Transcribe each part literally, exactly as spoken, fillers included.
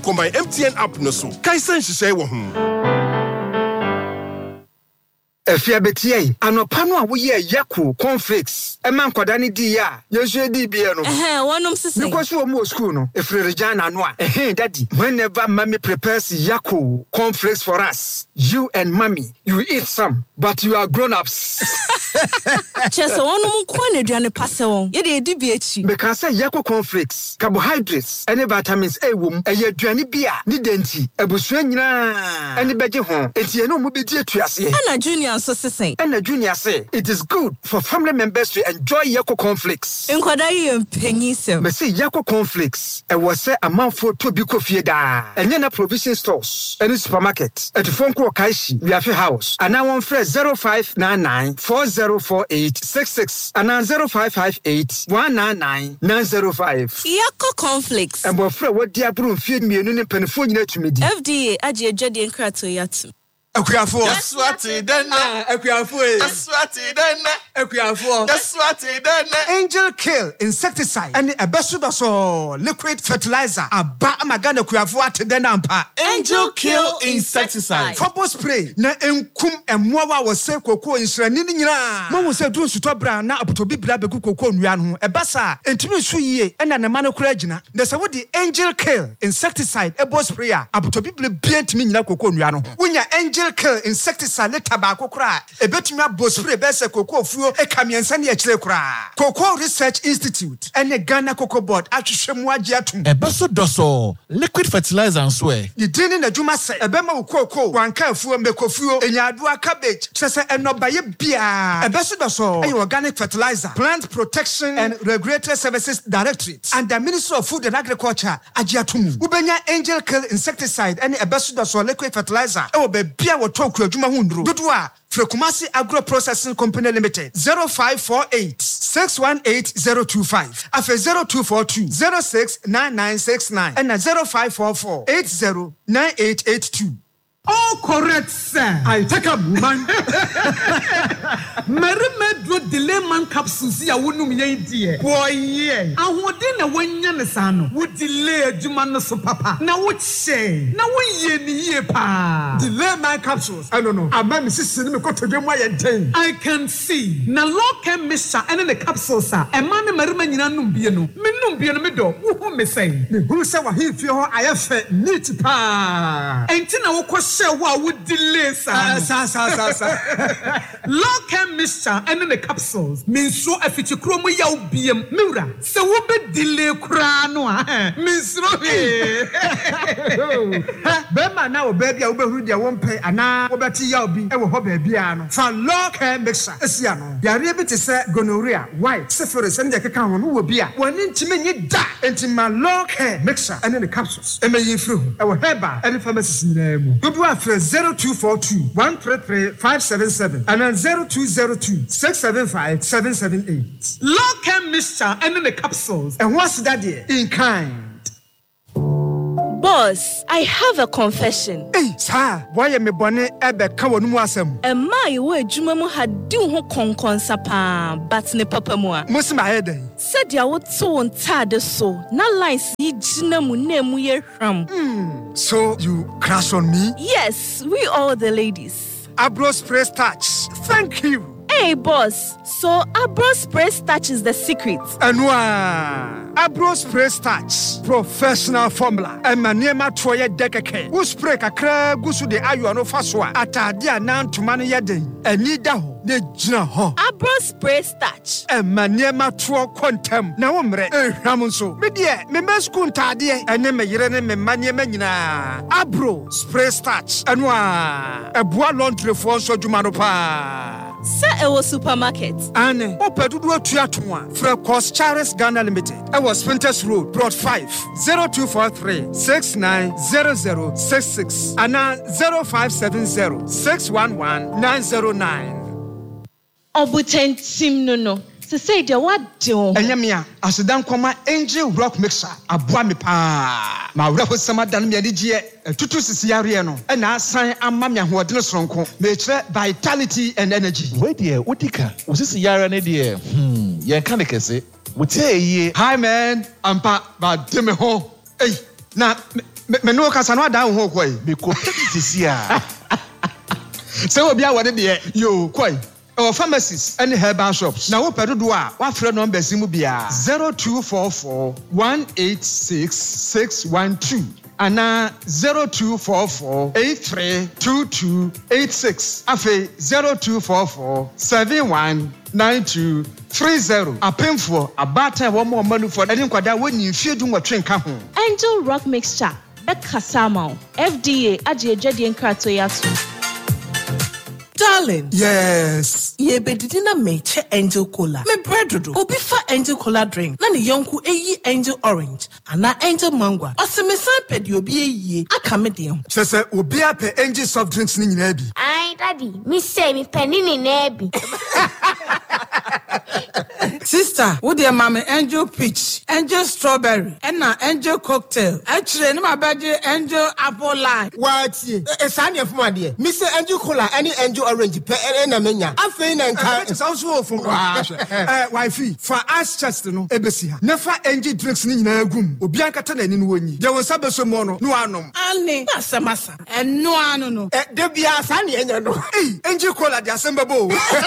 Combine M T N app no so. Kaisen shishay wo ho. Efia betie anopano a wo ye yako conflicts e man kwadani di ya yesu di bia no eh wonom sese because wo mo school no efre regina no a eh daddy whenever mommy prepares yako conflicts for us you and mommy you eat some but you are grown ups chese wonom ko na aduane pase won ye de di bi echi because say yako conflicts carbohydrates and vitamins A wom e ye aduane bia ni denti ebusua nyina eni beje ho etie no mo be di atuase ana junior so sesen and the junior say it is good for family members to enjoy yako conflicts enkwada ye mpenyisem me say yako conflicts e was say amanfo to bi kofie da enye na provision stores any supermarket at phone call kaishi we have house and now one fresh zero five nine nine four zero four eight six six and now zero five five eight one nine nine nine zero five yako conflicts and bo frɛ wodi aburu mfie mienu ne penfo nyina tumidi F D A age adwade nkrato yatu Akuafo. That's what it done. Akuafo. That's what it done. Akuafo. That's what it done. Angel Kill insecticide and a besubaso liquid fertilizer. Aba amagana akuafo ateden ampa. Angel Kill insecticide. Fopo spray na enkum emmoa wa se koko insrani ni nyina. Mo wo se dun suto bra na apotobi bra beku koko nua no ho. Ebasa entimi su yie na na ma no kura gina. Na se wo di Angel Kill insecticide ebo spray a apotobi bra bia ntimi nyina koko nua no ho. Wonya Angel Kill insecticide leta ba kokora ebetumi abosfre bese koko fuo e kamiensa ne akire kora Cocoa Research Institute and the Ghana Cocoa Board atwehwemu age atum Ebeso doso liquid fertilizer nso e ye dini na dwuma se ebema wo cocoa wanka fuo mekofuo enyadoa cabbage chese enobaye bia ebeso doso e organic fertilizer plant protection and regulatory services directorate and the Ministry of Food and Agriculture age atum ubenya Angel Kill insecticide and ebeso doso liquid fertilizer e wo be bia wo toku adwuma hundro dodoa Frekumasi Agro Processing Company Limited zero five four eight six one eight zero two five afe zero two four two zero six nine nine six nine and zero five four four eight zero nine eight eight two. All correct, sir. I take a man. Marime do delay man capsules ya wonu me die. Boy ye. Ahode na wanya ne sano. Wo delay adwuma no so papa. Na wo che. Na wo ye ni ye pa. Delay man capsules. I don't know. Ama me sisi ni me ko todwe mu ayenten. I can see. Na local mixture ene ne capsules a. E ma ne marima nyina num bie no. Me num bie no me do. Wo hu me say. Me hu se wa hifie ho ayefe neat pa. Enti na wo ko wa would delay sa sa sa sa sa local mixture and the capsules means so afiti kromo ya obiem miura se wo be delay kra no a means no be be ma na wo ba bia wo be hu dia wo mpe ana wo beti ya obi e wo ho ba bia no fa local mixture esia no yare bi te se gonorrhea white syphilis and the keka ho no wo bia woni ntime nyi da entima local mixture and the capsules e me yin fru e wo heba e pharmacies nyina mu dodo afre zero two four two one three three five seven seven and then zero two zero two six seven five seven seven eight. Local mixture and then the capsules. And what's that there? In kind. Boss, I have a confession. Hey, sir, why am I born ebe kawo numu asem? E mai wo adwuma mu hadi ho konkonsa pa, but ne papa mu a. Musi ma hede. Said ya wo to won tade so, na lines yi gina mu na mu ye hwam. Hmm. So you crush on me? Yes, we all the ladies. Abro spray starch. Thank you. Hey boss, so Abro spray starch is the secret. Anwa Abro spray starch, professional formula. Emaniema toye dekeke. U spray kakra gusu de ayo no faswa. Atade anan tumano yeden. Enida ho ne gina ho. Abro spray starch. Emaniema to kontem. Na womre ehwam nso. Me de me mesku ntade ene me yire ne me maniema nyina. Abro spray starch. Anwa eboa laundry fo nso dwuma no pa. Sa ewo supermarket. Ane, opedudu atuatua. Frekos Charles Ghana Limited. Ewo Spinters Road, Plot five, zero two four three six nine zero zero six six. Ana zero five seven zero six one one nine zero nine. Obutentim no no. Se say de what do? Enyamia, asedan kwama Angel Rock Mixer. Aboa me pa. Ma wura ho sama dan me adigye tutu sisiare no. E na asan amma me ahoɔden soronko. Me kire vitality and energy. Wait there, Utika. Usisi yara ne there. Hmm, ye kan kese. Wote ye. Hi man, ampa ba de me ho. Hey, na me no kasa no ada ho koi me ko petisi a se obi a wode de yo koi our pharmacies and herbal shops na wo pedo do a wa frɛ numbers mu bia zero two four four one eight six six one two ana zero two four four eight three two two eight six afi zero two four four seven one nine two three zero apemfo abata wo mo manu for eni kwada woni fie du nwotwe nka ho Angel Rock Mixture Bekasama F D A agye adwade nkrato yato. Darling. yes Ye bedidi na meche Angel Cola. Me breadodo. Obi fa Angel Cola drink. Na ne yonku eyi Angel Orange. Ana Angel Mango. Ose me san pedi obi eyi. Aka me dem. sese obi a pe Angel soft drinks ni nyina bi. Ai daddy, me say me penny ni na bi. Sister, wo de mama Angel Peach, Angel Strawberry, and na Angel Cocktail. Actually, no mabaje Angel Apple Lime. What? E san ye fuma de. Me say Angel Cola any Angel Orange pe e na menya. Afei na nka. It sounds so from eh wifi for us chest no ebesi ha. Never Angel drinks ni nyina agum. Obi ankata na ni no woni. De won sabe so mo no no anom. Ani, masa masa. En no anu no. E de bia san ye nya no. Hey, Angel Cola de asemba bo.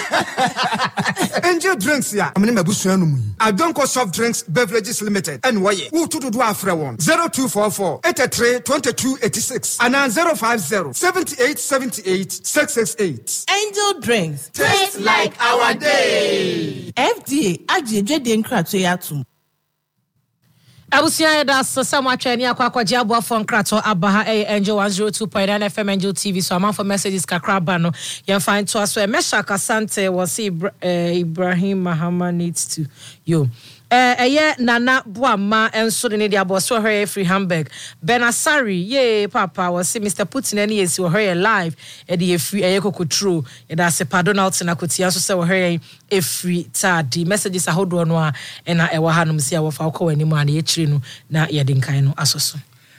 Angel drinks ya. Amene mabusu anu mu. Adonko Soft Drinks Beverages Limited. And why? Who to do afre one? zero two four four eight three two two eight six and zero five zero seven eight seven eight six six eight. Angel Drinks. Taste like our day. F D A agye adwade nkrato yato. Abusia da sasa mwachani akwa kwa jiabu afo nkrato abaha eh, Angel one oh two point nine F M Angel T V so amount for messages kakraba no you find to us so Mesha Kasante was Ibra, uh, Ibrahim Mahama needs to yo eh eh Nana Buama enso de dia boss so her free Hamburg Benasari ye papa was see Mister Putin any is her live e de free eh kokotro e da se pardon out na kotia so se her e free tadi messages ahodo no a e na e wa hanom se a wo fa ko wani mu ana ye chiri no na ye de nkan no asoso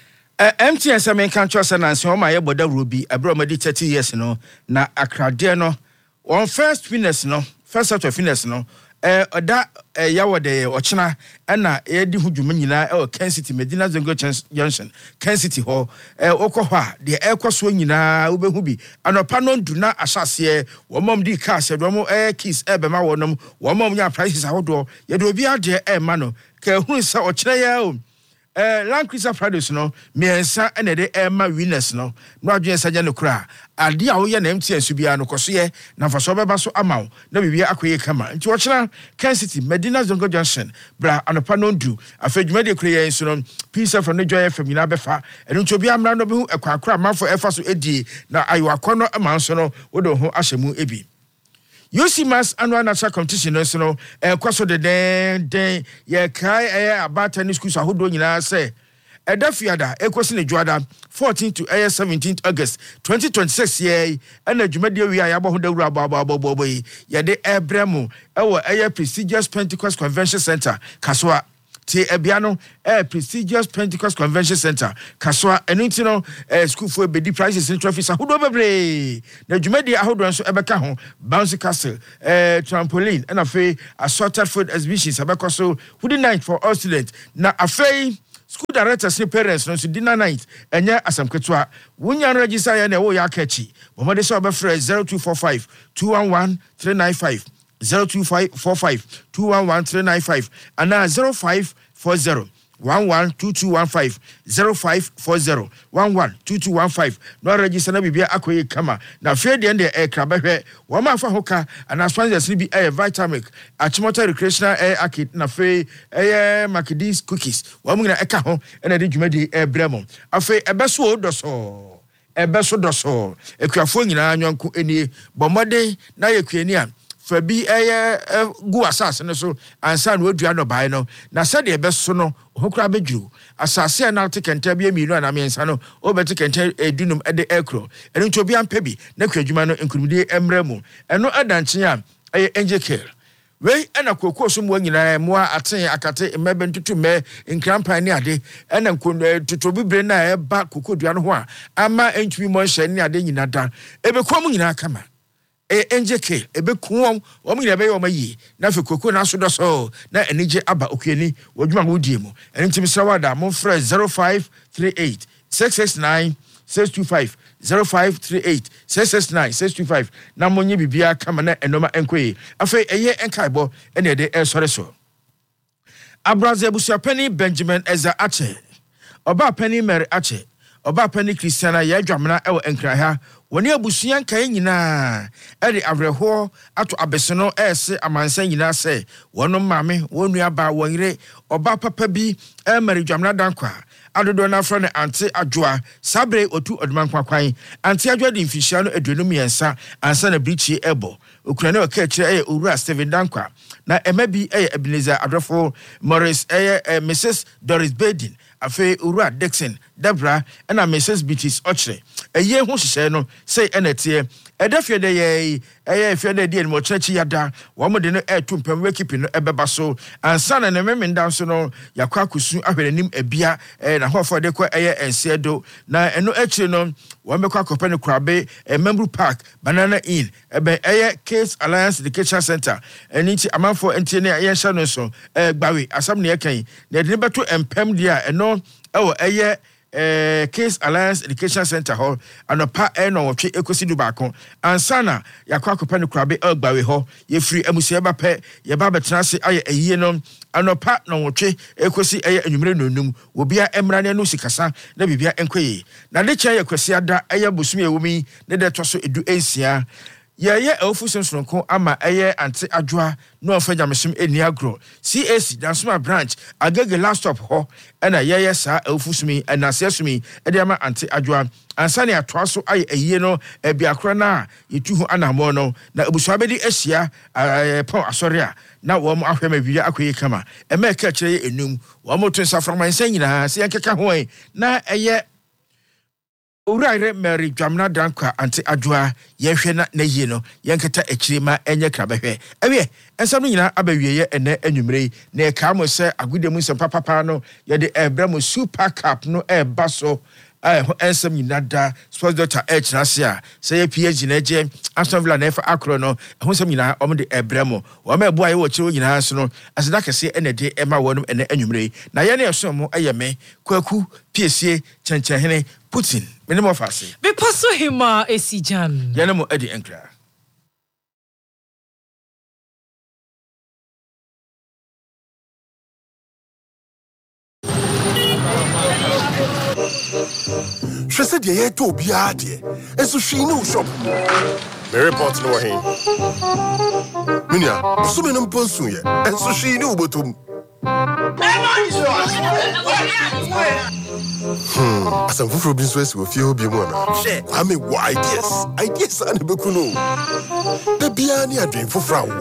eh M T S men kan cho se na se o ma ye boda robi abro ma di thirty years no na akrade no one first fitness no first out of fitness no eh oda eh yawode ochina na yedi hudwuma nyina e Kansas City Medina Zongo Junction Kansas City ho eh okohwa de ekoso nyina obehu bi anopa no ndu na asase wo mom di car se do mo eh kiss e be ma wonom wo mom nya prices ahodo ye do obi ade e ma no ka hu se ochina ya o eh Land Cruiser Prados no miensa ene de Emma winners no no adwen saja no kura ade a wo ye na M T S bia no koso ye na faso beba so amaw na bibia akoye kama nti wo chira Kansas City Medina Zongo Junction bra anopa no ndu afadwuma de kure ye so no peace from the joy from ina befa eno nti obi amra no behu ekwa akra manfo efa so edi na ayo akono ama so no wo do ho ahyemu ebi U C M A S annual national competition no so no eh kwaso de den den ye kai eh abata ni schools ahodo nyina se edafiada ekosi ne juada fourteenth to seventeenth August twenty twenty-six ye ana dwumade wi ya bo dawura babababo ye de ebremu ewo eh prestigious Pentecost Convention Center Kaswa ti ebiano eh prestigious Pentecost Convention Center Kaswa enunti no eh school for bedi prices in trophies ahodo bebre na dwumade ahodo nso ebeka ho bouncy castle eh trampoline and afi assorted food exhibitions abekoso hoodie night for all students na afi school directors ni parents no so dinner night enya asamketwa wunya register ya na wo ya kachi bomode so obefre zero two four five two one one three nine five zero two four five two one one three nine five and zero five four zero one one two two one five zero five four zero one one two two one five no register na bibia akoye kama na fe de de e krabahwe wo ma fa hoka ana sponsors ni bi e Vitamic Achimota Recreational Air Arcade na fe e Macadis cookies wo mu na eka ho na de dwumadi e bremo afi ebeso doso ebeso doso ekuafo nyina anwonko eni bomode na yekuani a fabi eye gu asase ne so ansa na odua no bai no na se de beso no hokra bedwuru asase na tekenta bia mienu na mensa no obetekenta edinum ede ekro eno nti obi ampa bi na kwadwuma no nkurumide emremu eno adanche a eye Angel Care we ena kokko so mo nyina mo aten akate mmebe ntutu me nkrampan ni ade ena tutobibre na eba kokodua no ho a ama entumi mo hye ni ade nyina da ebekom nyina kama Angel Care ebe kuom wo mu ebe yo mayi na fe koko na so do so na enije aba okuani wodwuma wodie mu enti misrawada mo frɛ zero five three eight six six nine six two five zero five three eight six six nine six two five na monye bibia kama na enoma enkoyi afi eye enkaibo ene de esore so Abraze Busuapeni Benjamin Eza Ache Oba Penny Mary Ache Oba Penny Christiana ya dwamna ewo enkraha woni abusuan kan nyina ede avreho ato abesono ese amansan nyina se wono mame wonu aba wonre oba papa bi e Mary dwamna dankwa adodo na fra ne ante adwoa sabre otu odumankwa kwan ante adwoa di mfihia no aduonum yensa ansa na brichi ebo okura ne oka kire e owura Steven Dankwa na emabi e Ebenezer Adrofo Morris e Missus Doris Bedin afi owura Dixon Debra na Missus Beatrice Ochre eye ho hyehyɛ no sei enetie edafie de ye eye fie de die no churchi yada wo mo de no etu mpam wekipi no ebeba so ansa na ne memenda so no yakwa kusu ahwerenim ebia na hofo de kwa eye ensiedo na eno akire no wo mekwa akɔpɛ no krabe Membru Park Banana Inn ebe eye Case Alliance Education Center eni ti amanfo entie ne eye hya no so eh gbawe asam ne yekan na de ne beto empam dia eno ewo eye eh Case Alliance Education Center hall anopa e no wotwe ekosi du baako ansana yakwa akɔpɛ no krabe elgbawe ho ye free amusia ba pɛ ye ba betena se aye ayie no anopa no wotwe ekosi eye anwumre nonum obia emrane no sikasa na bibia enkoyi na de kya yakwasi ada eye bosumi ewumi ne de to so edu ensia ye ye awfu sensonko ama eye ante adwoa no afa nyamesem eni agro C A C Dansuma branch agege last stop ho na ye ye sa awfu sumi na asesumi e de ama ante adwoa ansane atoa so aye ayie no ebiakora na yetu ho anamo no na ebusua bedi ahia pon asore a na wo mo ahwema bia akoyi kama e ma ka kire enum wo mo tun saframan sanyina se yankeka ho na eye Uraire Mary Dwamna Dankwa anti adwoa yehwe na na yie no yenketa akirima enye krabehwe ewe ensam nyina abawieye ene anwumre na e ka mo se agudemu nsem papa no ye de ebramo super cup no e baso eh ensam nyina da sports doctor e chinase a se ye P H D na je Aston Villa na fa akro no ho nsam nyina o de ebramo wo ma ebu aye wo kire nyina so no aseda kese ene de ema wonum ene anwumre na ye na eso mo ayeme kwaku piesie chenchenhene Putin minimum fast. Be paso hima esijan. Yanamo edi enkra. She said ye to be ade. Enso hwi no shop. Me report no hin. Minia, so me no ponsu ye. Enso hwi no botum. Hmm, asam fufuro bi so esi wo fie obi mu na. I mean, what ideas? Ideas are the bekuno. The bia ni adwen fufuro